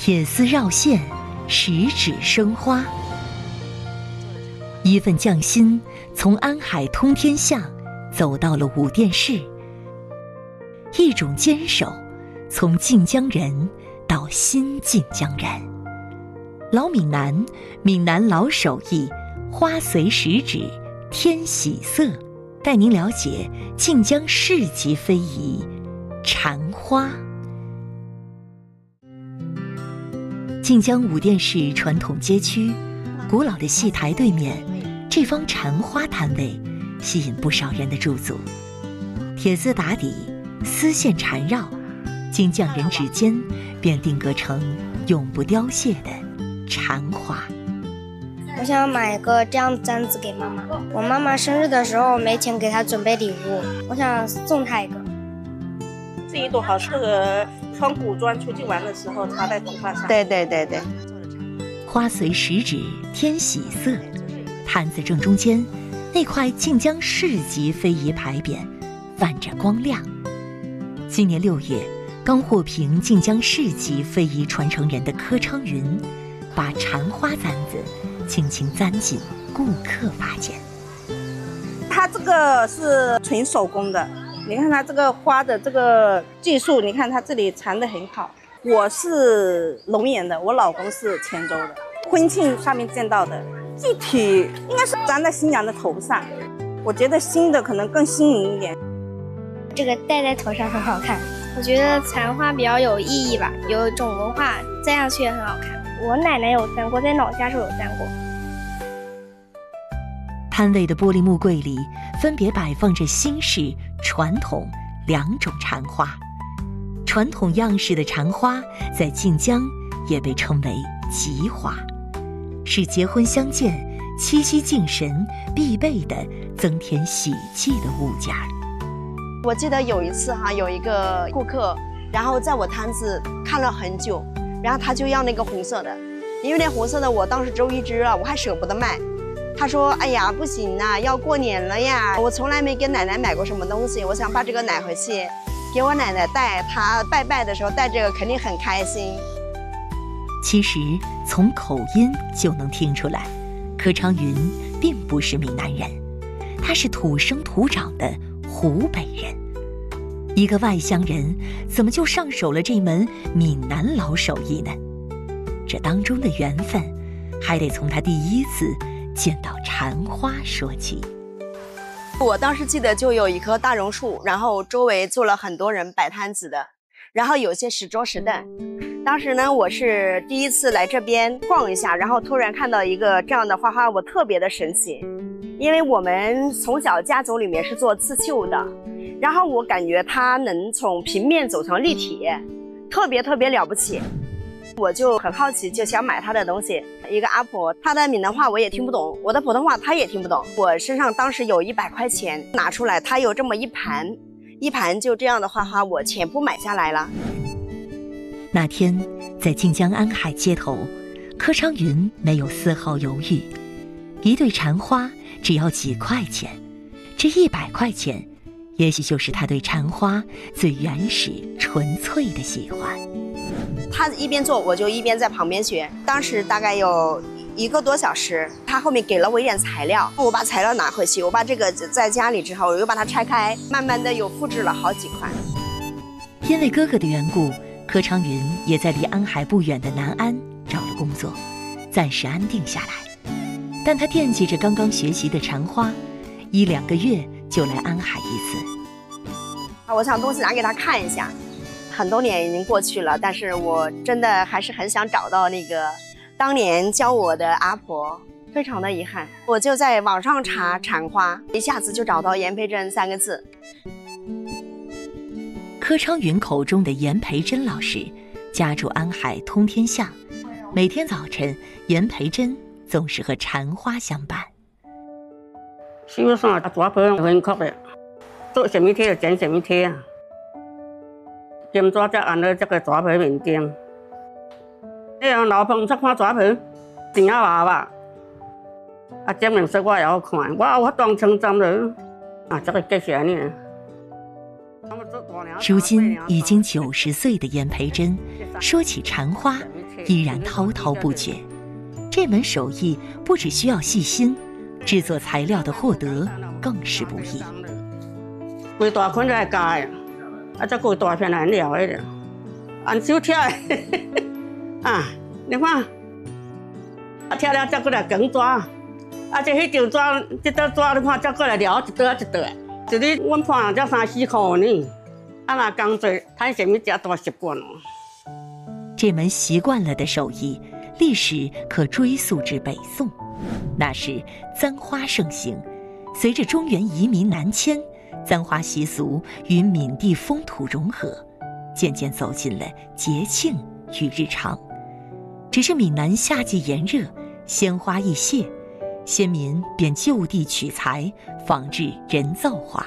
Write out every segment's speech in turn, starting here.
铁丝绕线，十指生花。一份匠心从安海通天巷走到了武殿市，一种坚守从晋江人到新晋江人。老闽南，闽南老手艺，花随十指，添喜色，带您了解晋江市级非遗蝉花。晋江武殿市传统街区古老的戏台对面，这方蝉花摊位吸引不少人的驻足。铁丝打底，丝线缠绕，经匠人指尖便定格成永不凋谢的蝉花。 我想买一个这样的簪子给妈妈。我妈妈生日的时候没钱给她准备礼物，我想送她一个。 这一朵好适合穿古装出去玩的时候插在头发上。对对对对。 花随十指，添喜色。摊子正中间，那块晋江市级非遗牌匾泛着光亮。今年6月，刚获评晋江市级非遗传承人的柯昌云，把蝉花簪子轻轻簪进顾客发间。 它这个是纯手工的，你看它这个花的这个技术，你看它这里缠得很好。我是龙岩的，我老公是泉州的，婚庆上面见到的。具体应该是粘在新娘的头上，我觉得新的可能更新颖一点。 这个戴在头上很好看。我觉得蝉花比较有意义吧，有一种文化，摘上去也很好看。我奶奶有簪过，在老家时候有簪过。 摊位的玻璃木柜里分别摆放着新式、传统2种蝉花。传统样式的蝉花在晋江也被称为吉花，是结婚相见、七夕敬神必备的增添喜气的物件。 我记得有一次有一个顾客，然后在我摊子看了很久，然后他就要那个红色的，因为那红色的我当时只有1只了，我还舍不得卖。他说：“哎呀，不行啊，要过年了呀，我从来没给奶奶买过什么东西，我想把这个买回去给我奶奶戴，她拜拜的时候戴这个肯定很开心。” 其实从口音就能听出来，柯昌云并不是闽南人，他是土生土长的湖北人。一个外乡人怎么就上手了这门闽南老手艺呢？这当中的缘分还得从他第一次见到蝉花说起。 我当时记得就有一棵大榕树，然后周围坐了很多人摆摊子的，然后有些石桌石凳。当时呢，我是第一次来这边逛一下，然后突然看到一个这样的花花，我特别的神奇。因为我们从小家族里面是做刺绣的，然后我感觉它能从平面走成立体，特别了不起。我就很好奇，就想买他的东西。一个阿婆，她的闽南话我也听不懂，我的普通话她也听不懂。我身上当时有100块钱拿出来，她有这么一盘就这样的花花，我全部买下来了。 那天在晋江安海街头，柯昌云没有丝毫犹豫，一对蝉花只要几块钱，这100块钱也许就是他对蝉花最原始纯粹的喜欢。 他一边做，我就一边在旁边学。当时大概有1个多小时，他后面给了我一点材料，我把材料拿回去，我把这个在家里之后，我又把它拆开，慢慢的又复制了好几款。 因为哥哥的缘故，柯昌云也在离安海不远的南安找了工作，暂时安定下来。但他惦记着刚刚学习的蝉花，1-2个月就来安海一次。 我想东西拿给他看一下。很多年已经过去了，但是我真的还是很想找到那个当年教我的阿婆，非常的遗憾。我就在网上查蝉花，一下子就找到严培珍3个字。 柯昌云口中的严培珍老师家住安海通天巷，每天早晨严培珍总是和蝉花相伴。 手上抓盆很酷的，做什么贴就剪什么贴啊。兼抓只按了这个抓盆面点，这样老碰出看抓盆，真啊娃娃，这面色我也好看，我当称赞了，这个继续呢。 如今已经90岁的严培珍，说起蝉花， 依然滔滔不绝。这门手艺不只需要细心，制作材料的获得更是不易。 规大捆来加的，再规大片来料的，按手挑的，你看，挑了再过来卷抓，这迄张抓，这道抓你看，再过来料一道一道的，一日阮看人才3、4块呢。若工作，赚什么吃大习惯了。 这门习惯了的手艺，历史可追溯至北宋。那时簪花盛行，随着中原移民南迁，簪花习俗与闽地风土融合，渐渐走进了节庆与日常。只是闽南夏季炎热，鲜花易谢，先民便就地取材，仿制人造花。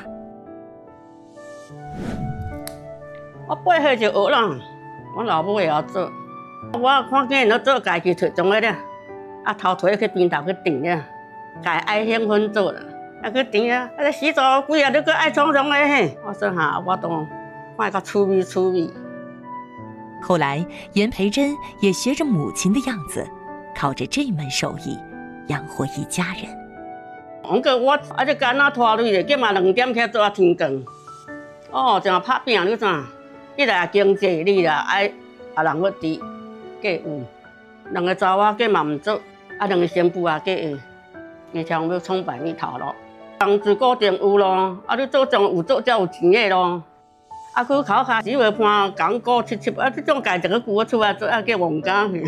我8岁就学了，我老母也要做。我看见人做，家己摕种个咧，头推去边头去顶咧，家爱兴奋做啦，去顶啊，洗澡几啊，你搁爱冲冲的嘿。我说我都看个趣味趣味。 后来，严培珍也学着母亲的样子，靠着这门手艺养活一家人。 我这干那拖累咧，今嘛2点起做天光。像拍拼你怎？一来经济，二来爱人要伫计有，2个查某计嘛唔做，2个新妇也计会，像要创办一头咯。工资固定有咯，你做种有做才有钱的咯。去考卡只会判工过7，这种家一个雇出来做，计王家去。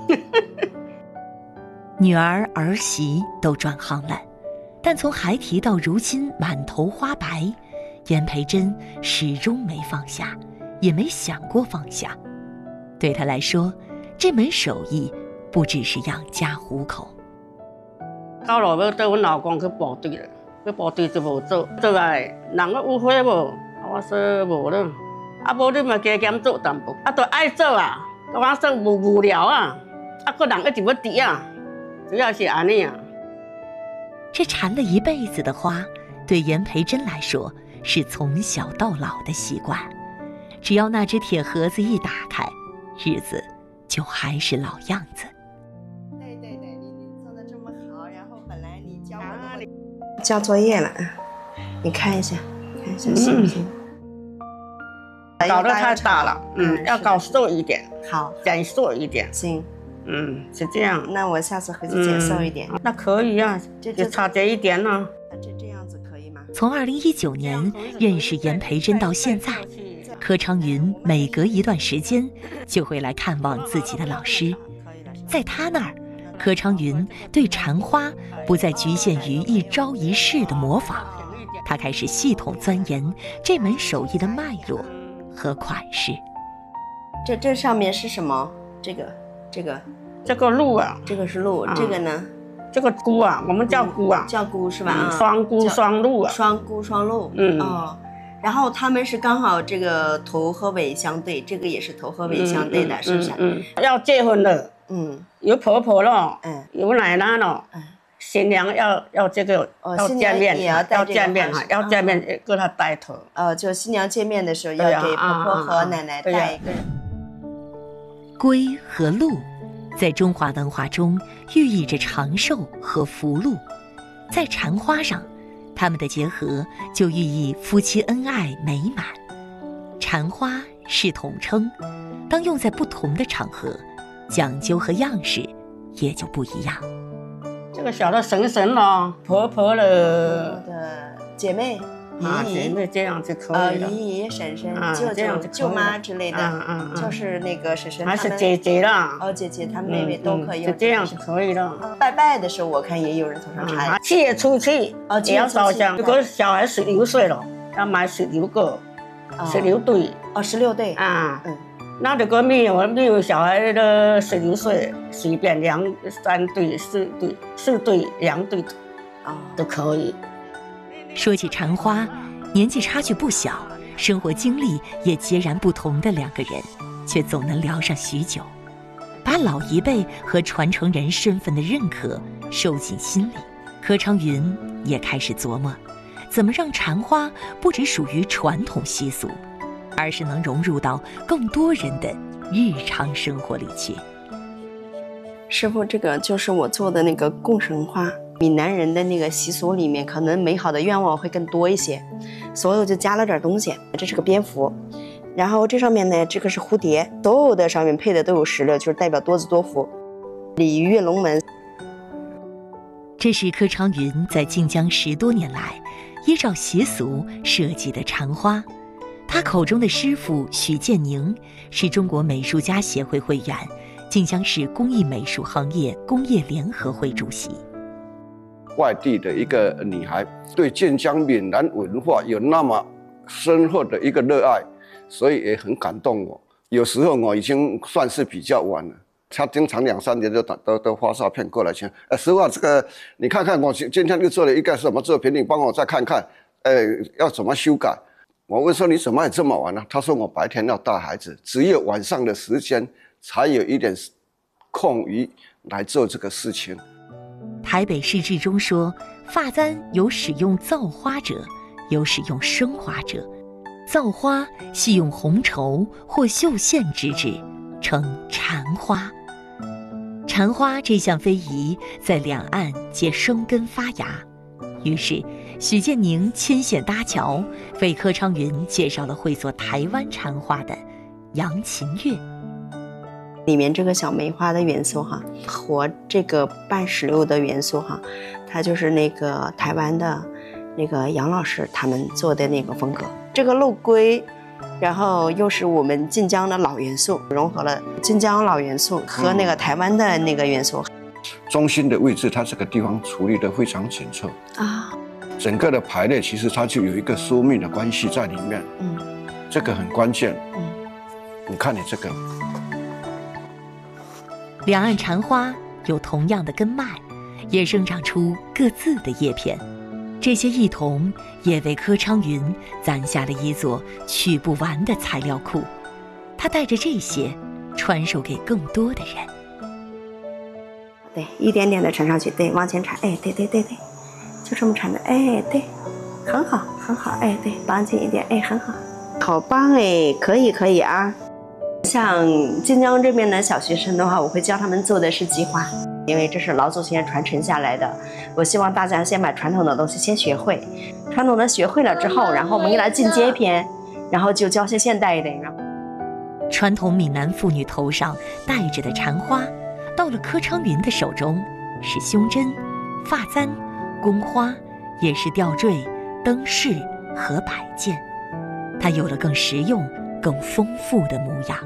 女儿儿媳都转行了，但从孩提到如今满头花白，严培珍始终没放下，也没想过放下。对他来说，这门手艺不只是养家糊口。 到落尾对阮老公去部队了，去部队就无做，做来人有花无？我说无了，无你嘛加减做淡薄，都爱做啊，我说无聊啊，个人一直要滴啊，主要是安尼啊。 这缠了一辈子的花，对严培珍来说是从小到老的习惯。只要那只铁盒子一打开，日子就还是老样子。 对，你做的这么好，然后本来你教我的交作业了，你看一下行不行？ 搞得太大了，要搞瘦一点， 好， 减瘦一点， 行， 是这样。 那我下次回去减瘦一点。 那可以啊，就差这一点呢。 这样子可以吗？ 从2019年认识严培珍到现在，柯昌云每隔一段时间就会来看望自己的老师。在他那儿，柯昌云对缠花不再局限于一招一式的模仿，他开始系统钻研这门手艺的脉络和款式。 这上面是什么？这个鹿啊， 这个是鹿，这个呢？ 这个菇啊，我们叫菇啊， 叫菇是吧？ 双菇双鹿啊， 双菇双鹿。然后他们是刚好这个头和尾相对，这个也是头和尾相对的，是不是？ 要结婚了，有婆婆了，有奶奶了，新娘要这个要见面，要见面哈，要见面给她带头。 就新娘见面的时候要给婆婆和奶奶带一个。 龟和鹿在中华文化中寓意着长寿和福禄，在缠花上，它们的结合就寓意夫妻恩爱美满。缠花是统称，当用在不同的场合，讲究和样式也就不一样。 这个小的婶婶咯，婆婆的姐妹。 姐妹这样就可以了。 姨、婶婶、舅妈之类的，就是那个婶婶还是姐姐啦。 姐姐她们妹妹都可以。 就这样是可以了。 拜的时候，我看也有人头上插。 7月初7也要烧香。如果小孩16岁了，要买16个，16对。 16对。 那如果没有小孩的16岁，随便2、3对、4对、4对、2对，都可以。 说起缠花，年纪差距不小，生活经历也截然不同的2个人，却总能聊上许久，把老一辈和传承人身份的认可收进心里。柯昌云也开始琢磨，怎么让缠花不只属于传统习俗，而是能融入到更多人的日常生活里去。 师傅，这个就是我做的那个供神花。闽南人的那个习俗里面，可能美好的愿望会更多一些，所以我就加了点东西。这是个蝙蝠，然后这上面呢，这个是蝴蝶，所有的上面配的都有石榴，就是代表多子多福，鲤鱼跃龙门。 这是柯昌云在晋江10多年来依照习俗设计的禅花。他口中的师傅许建宁是中国美术家协会会员，晋江市工艺美术行业工业联合会主席。 外地的一个女孩对晋江闽南文化有那么深厚的一个热爱，所以也很感动我。有时候我已经算是比较晚了，他经常2、3年都发照片过来请，师傅，这个你看看我今天又做了一个什么作品，你帮我再看看，要怎么修改？我问说你怎么也这么晚呢？他说我白天要带孩子，只有晚上的时间才有一点空余来做这个事情。 台北市志中说，发簪有使用造花者，有使用生花者。造花系用红绸或绣线织制，称禅花。禅花这项非遗在两岸皆生根发芽，于是许建宁牵线搭桥，为柯昌云介绍了会做台湾禅花的杨琴月。 里面这个小梅花的元素哈，和这个半石榴的元素哈，它就是那个台湾的那个杨老师他们做的那个风格。这个肉桂，然后又是我们晋江的老元素，融合了晋江老元素和那个台湾的那个元素。 中心的位置，它这个地方处理得非常紧凑啊，整个的排列其实它就有一个疏密的关系在里面，这个很关键。你看你这个。 两岸禅花有同样的根脉，也生长出各自的叶片，这些异同也为柯昌云攒下了一座取不完的材料库。他带着这些传授给更多的人。 对，一点点的缠上去，对，往前缠，哎，对对对对，就这么缠的，哎，对，很好很好，哎，对，绑紧一点，哎，很好，好棒哎，可以可以啊。像晋江这边的小学生的话，我会教他们做的是鸡花，因为这是老祖先传承下来的。我希望大家先把传统的东西先学会，传统的学会了之后，然后我们给它进阶篇，然后就教些现代一点。 传统闽南妇女头上戴着的禅花，到了柯昌云的手中，是胸针、发簪、宫花，也是吊坠、灯饰和摆件。它有了更实用、更丰富的模样。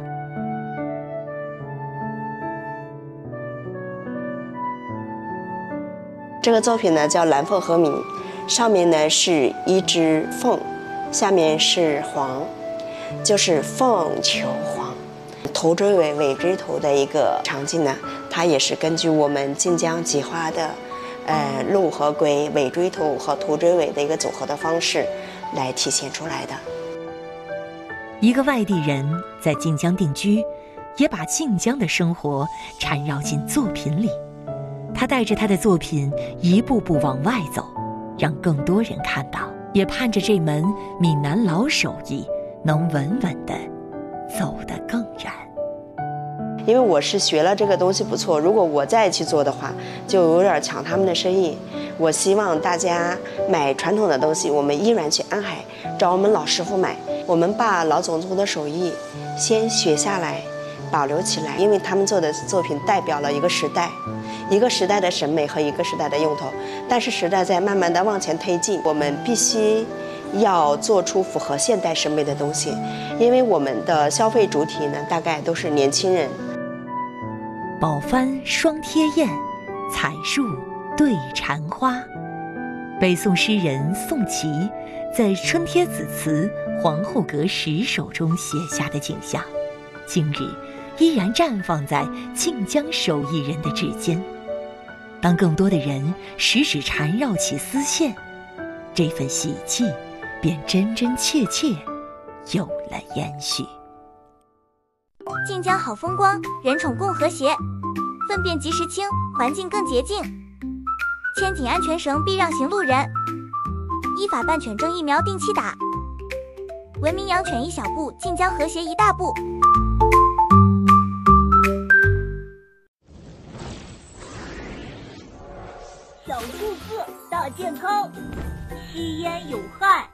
这个作品呢叫蓝凤和鸣，上面呢是一只凤，下面是凰，就是凤求凰。头追尾尾追头的一个场景呢，它也是根据我们晋江菊花的鹿和龟尾追头和头追尾的一个组合的方式来体现出来的。 一个外地人在晋江定居，也把晋江的生活缠绕进作品里。他带着他的作品一步步往外走，让更多人看到，也盼着这门闽南老手艺能稳稳地走得更远。 因为我是学了这个东西不错，如果我再去做的话，就有点抢他们的生意。我希望大家买传统的东西，我们依然去安海找我们老师傅买，我们把老总做的手艺先学下来，保留起来，因为他们做的作品代表了一个时代，一个时代的审美和一个时代的用途。但是时代在慢慢的往前推进，我们必须要做出符合现代审美的东西，因为我们的消费主体呢，大概都是年轻人。 宝幡双贴燕，彩树对禅花。北宋诗人宋琦在《春帖子词皇后阁10首》中写下的景象，今日依然绽放在晋江手艺人的指尖。当更多的人十指缠绕起丝线，这份喜气便真真切切有了延续。 晋江好风光，人宠共和谐，粪便及时清，环境更洁净。牵紧安全绳，避让行路人。依法办犬证疫苗定期打。文明养犬一小步，晋江和谐一大步。 小兔子大健康。吸烟有害。